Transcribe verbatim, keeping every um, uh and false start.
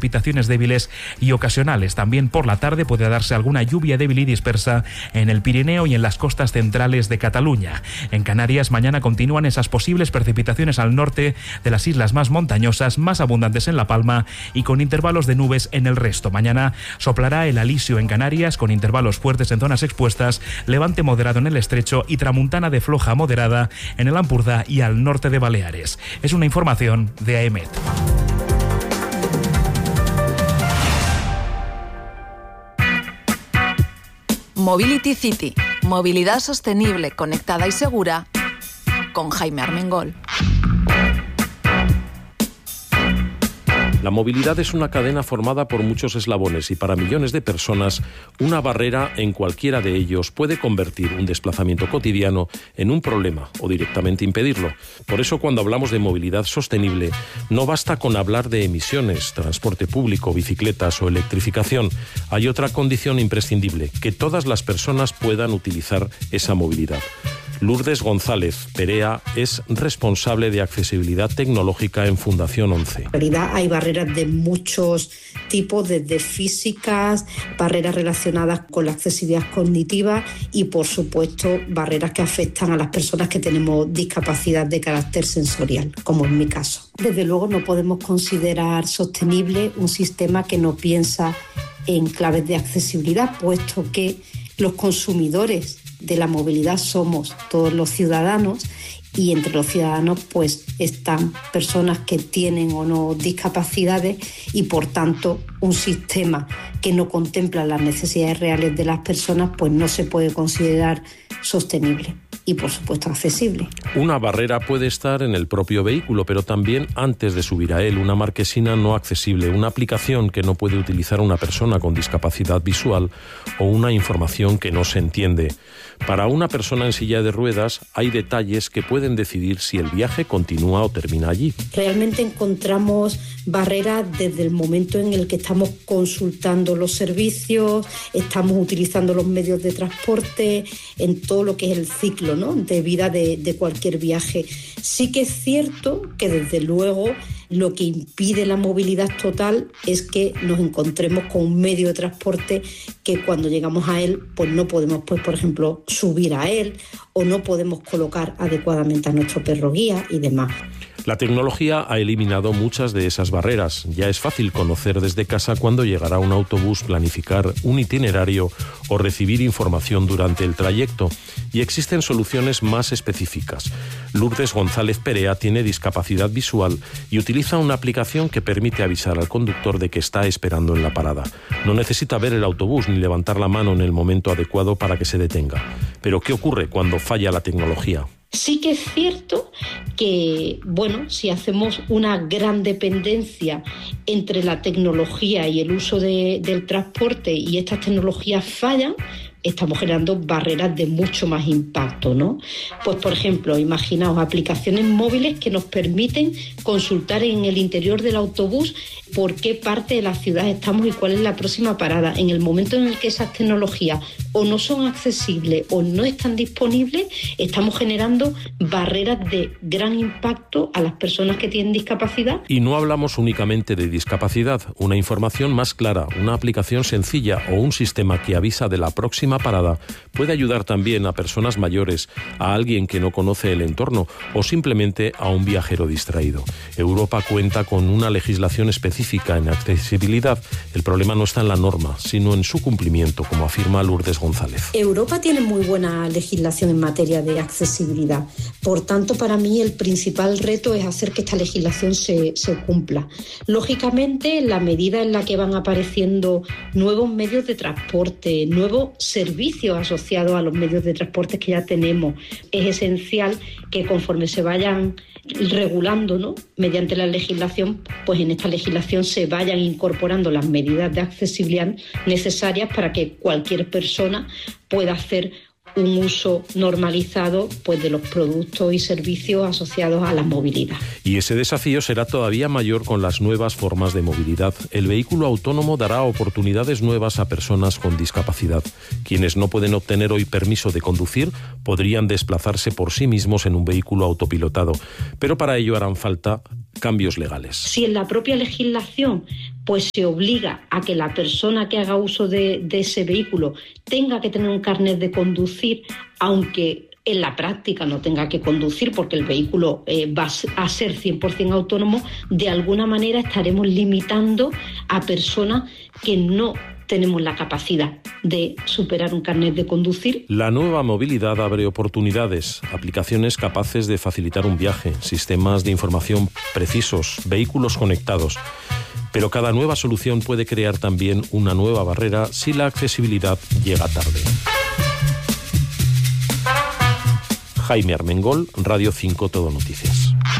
precipitaciones débiles y ocasionales. También por la tarde puede darse alguna lluvia débil y dispersa en el Pirineo y en las costas centrales de Cataluña. En Canarias mañana continúan esas posibles precipitaciones al norte de las islas más montañosas, más abundantes en La Palma y con intervalos de nubes en el resto. Mañana soplará el alisio en Canarias con intervalos fuertes en zonas expuestas, levante moderado en el estrecho y tramuntana de floja a moderada en el Ampurdá y al norte de Baleares. Es una información de A E M E T. Mobility City, movilidad sostenible, conectada y segura, con Jaime Armengol. La movilidad es una cadena formada por muchos eslabones y para millones de personas una barrera en cualquiera de ellos puede convertir un desplazamiento cotidiano en un problema o directamente impedirlo. Por eso cuando hablamos de movilidad sostenible no basta con hablar de emisiones, transporte público, bicicletas o electrificación. Hay otra condición imprescindible, que todas las personas puedan utilizar esa movilidad. Lourdes González Perea es responsable de accesibilidad tecnológica en Fundación once. En realidad hay barreras de muchos tipos, desde físicas, barreras relacionadas con la accesibilidad cognitiva y, por supuesto, barreras que afectan a las personas que tenemos discapacidad de carácter sensorial, como en mi caso. Desde luego no podemos considerar sostenible un sistema que no piensa en claves de accesibilidad, puesto que los consumidores de la movilidad somos todos los ciudadanos y entre los ciudadanos pues están personas que tienen o no discapacidades y por tanto un sistema que no contempla las necesidades reales de las personas pues no se puede considerar sostenible y por supuesto accesible. Una barrera puede estar en el propio vehículo, pero también antes de subir a él, una marquesina no accesible, una aplicación que no puede utilizar una persona con discapacidad visual o una información que no se entiende. Para una persona en silla de ruedas hay detalles que pueden decidir si el viaje continúa o termina allí. Realmente encontramos barreras desde el momento en el que estamos consultando los servicios, estamos utilizando los medios de transporte, en todo lo que es el ciclo, ¿no?, de vida de, de cualquier viaje. Sí que es cierto que desde luego lo que impide la movilidad total es que nos encontremos con un medio de transporte que cuando llegamos a él pues no podemos, pues por ejemplo, subir a él o no podemos colocar adecuadamente a nuestro perro guía y demás. La tecnología ha eliminado muchas de esas barreras. Ya es fácil conocer desde casa cuándo llegará un autobús, planificar un itinerario o recibir información durante el trayecto. Y existen soluciones más específicas. Lourdes González Perea tiene discapacidad visual y utiliza una aplicación que permite avisar al conductor de que está esperando en la parada. No necesita ver el autobús ni levantar la mano en el momento adecuado para que se detenga. Pero ¿qué ocurre cuando falla la tecnología? Sí que es cierto que, bueno, si hacemos una gran dependencia entre la tecnología y el uso de, del transporte y estas tecnologías fallan, estamos generando barreras de mucho más impacto, ¿no? Pues, por ejemplo, imaginaos aplicaciones móviles que nos permiten consultar en el interior del autobús por qué parte de la ciudad estamos y cuál es la próxima parada. En el momento en el que esas tecnologías o no son accesibles o no están disponibles, estamos generando barreras de gran impacto a las personas que tienen discapacidad. Y no hablamos únicamente de discapacidad. Una información más clara, una aplicación sencilla o un sistema que avisa de la próxima parada puede ayudar también a personas mayores, a alguien que no conoce el entorno o simplemente a un viajero distraído. Europa cuenta con una legislación específica en accesibilidad. El problema no está en la norma, sino en su cumplimiento, como afirma Lourdes González. Europa tiene muy buena legislación en materia de accesibilidad. Por tanto, para mí el principal reto es hacer que esta legislación se, se cumpla. Lógicamente, en la medida en la que van apareciendo nuevos medios de transporte, nuevos servicios asociados a los medios de transporte que ya tenemos, es esencial que conforme se vayan regulando, ¿no?, mediante la legislación, pues en esta legislación se vayan incorporando las medidas de accesibilidad necesarias para que cualquier persona pueda hacer un uso normalizado pues de los productos y servicios asociados a la movilidad. Y ese desafío será todavía mayor con las nuevas formas de movilidad. El vehículo autónomo dará oportunidades nuevas a personas con discapacidad. Quienes no pueden obtener hoy permiso de conducir podrían desplazarse por sí mismos en un vehículo autopilotado, pero para ello harán falta cambios legales. Si en la propia legislación pues se obliga a que la persona que haga uso de, de ese vehículo tenga que tener un carnet de conducir, aunque en la práctica no tenga que conducir porque el vehículo eh, va a ser cien por ciento autónomo, de alguna manera estaremos limitando a personas que no tenemos la capacidad de superar un carnet de conducir. La nueva movilidad abre oportunidades, aplicaciones capaces de facilitar un viaje, sistemas de información precisos, vehículos conectados. Pero cada nueva solución puede crear también una nueva barrera si la accesibilidad llega tarde. Jaime Armengol, Radio cinco Todo Noticias.